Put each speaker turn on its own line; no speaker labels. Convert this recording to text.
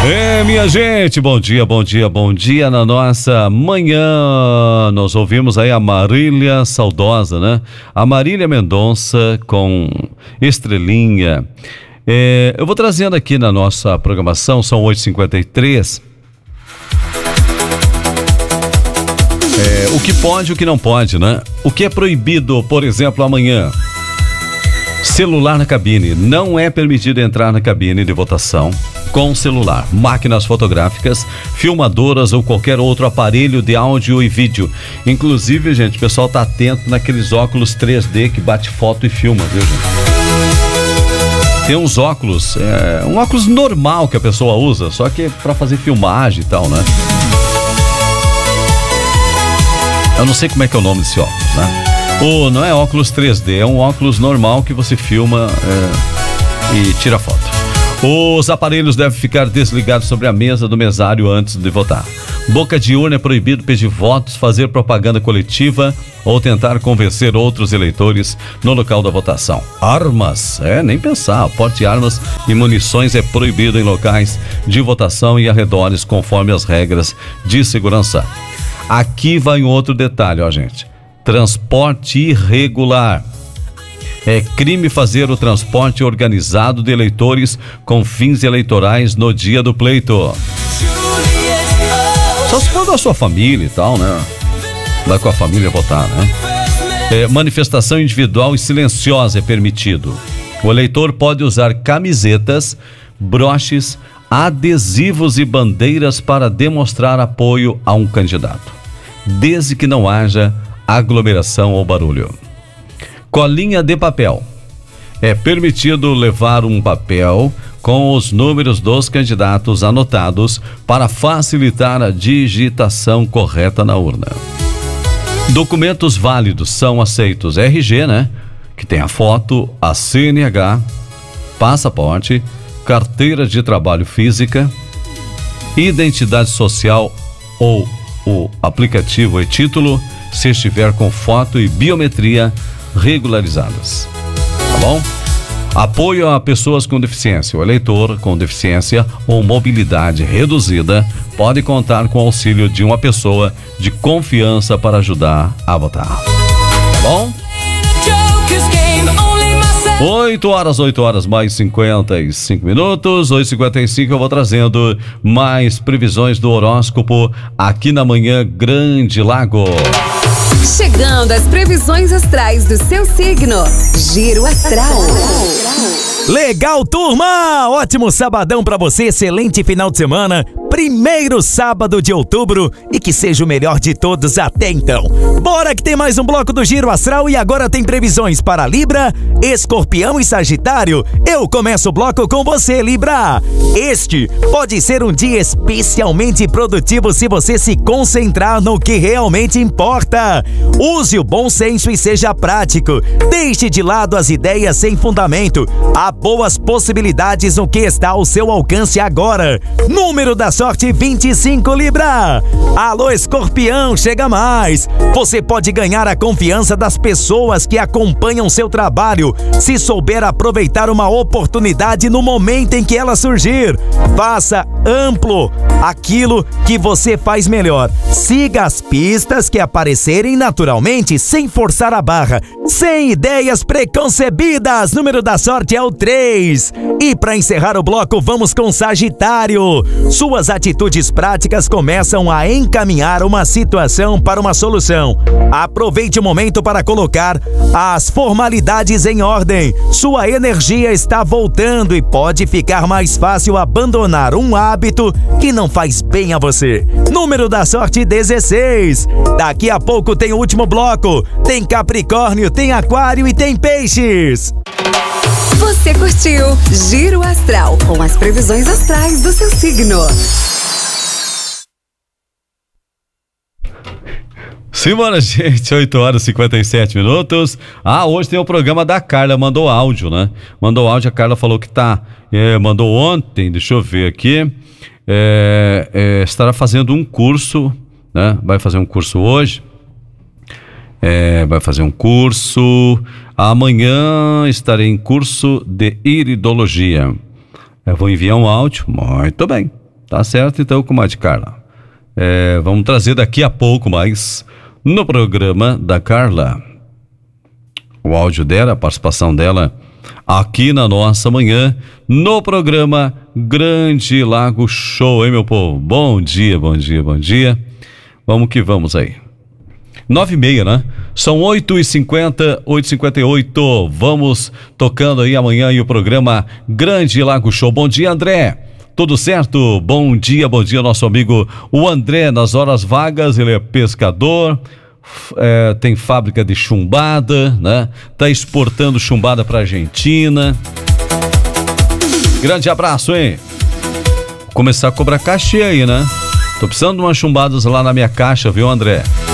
Minha gente, bom dia, bom dia, bom dia. Na nossa manhã, nós ouvimos aí a Marília saudosa, né? A Marília Mendonça com Estrelinha. Eu vou trazendo aqui na nossa programação, são 8h53. O que pode e o que não pode, né? O que é proibido, por exemplo, amanhã? Celular na cabine. Não é permitido entrar na cabine de votação com celular, máquinas fotográficas, filmadoras ou qualquer outro aparelho de áudio e vídeo. Inclusive, gente, o pessoal tá atento naqueles óculos 3D que bate foto e filma, viu, gente? Tem uns óculos, um óculos normal que a pessoa usa, só que é pra fazer filmagem e tal, né? Eu não sei como é que é o nome desse óculos, né? Não é óculos 3D, é um óculos normal que você filma e tira foto. Os aparelhos devem ficar desligados sobre a mesa do mesário antes de votar. Boca de urna é proibido pedir votos, fazer propaganda coletiva ou tentar convencer outros eleitores no local da votação. Armas, nem pensar. Porte de armas e munições é proibido em locais de votação e arredores, conforme as regras de segurança. Aqui vai um outro detalhe, ó, gente. Transporte irregular. É crime fazer o transporte organizado de eleitores com fins eleitorais no dia do pleito. Só se for da sua família e tal, né? Vai com a família votar, né? Manifestação individual e silenciosa é permitido. O eleitor pode usar camisetas, broches, adesivos e bandeiras para demonstrar apoio a um candidato, desde que não haja aglomeração ou barulho. Colinha de papel. É permitido levar um papel com os números dos candidatos anotados para facilitar a digitação correta na urna. Documentos válidos são aceitos: RG, né? Que tem a foto, a CNH, passaporte, carteira de trabalho física, identidade social ou o aplicativo e título, se estiver com foto e biometria regularizadas. Tá bom? Apoio a pessoas com deficiência. O eleitor com deficiência ou mobilidade reduzida pode contar com o auxílio de uma pessoa de confiança para ajudar a votar. Tá bom? 8 horas mais 55 minutos, 8h55. Eu vou trazendo mais previsões do horóscopo aqui na Manhã Grande Lago.
Chegando as previsões astrais do seu signo. Giro Astral.
Legal, turma! Ótimo sabadão pra você, excelente final de semana. Primeiro sábado de outubro e que seja o melhor de todos até então. Bora que tem mais um bloco do Giro Astral e agora tem previsões para Libra, Escorpião e Sagitário. Eu começo o bloco com você, Libra. Este pode ser um dia especialmente produtivo se você se concentrar no que realmente importa. Use o bom senso e seja prático. Deixe de lado as ideias sem fundamento. Há boas possibilidades no que está ao seu alcance agora. Número da sorte 25, Libra. Alô, Escorpião, chega mais. Você pode ganhar a confiança das pessoas que acompanham seu trabalho, se souber aproveitar uma oportunidade no momento em que ela surgir. Faça amplo aquilo que você faz melhor. Siga as pistas que aparecerem naturalmente, sem forçar a barra, sem ideias preconcebidas. Número da sorte é o 3. E para encerrar o bloco, vamos com Sagitário. Suas atitudes práticas começam a encaminhar uma situação para uma solução. Aproveite o momento para colocar as formalidades em ordem. Sua energia está voltando e pode ficar mais fácil abandonar um hábito que não faz bem a você. Número da sorte 16. Daqui a pouco tem o último bloco. Tem Capricórnio, tem Aquário e tem Peixes.
Você curtiu Giro Astral com as previsões astrais do seu signo.
Simbora, gente, 8 horas e 57 minutos. Hoje tem o programa da Carla, mandou áudio, né? Mandou áudio, a Carla falou que mandou ontem, deixa eu ver aqui, estará fazendo um curso, né? Vai fazer um curso hoje. Vai fazer um curso. Amanhã estarei em curso de iridologia. Eu vou enviar um áudio. Muito bem. Tá certo, então, comadre Carla. Vamos trazer daqui a pouco mais no programa da Carla o áudio dela, a participação dela aqui na nossa manhã, no programa Grande Lago Show, hein, meu povo? Bom dia, bom dia, bom dia. Vamos que vamos aí. 9h30, né? São 8h50, 8h58. Vamos tocando aí amanhã e o programa Grande Lago Show. Bom dia, André. Tudo certo? Bom dia, nosso amigo o André. Nas horas vagas, ele é pescador, tem fábrica de chumbada, né? Tá exportando chumbada pra Argentina. Grande abraço, hein? Vou começar a cobrar cachê aí, né? Tô precisando de umas chumbadas lá na minha caixa, viu, André?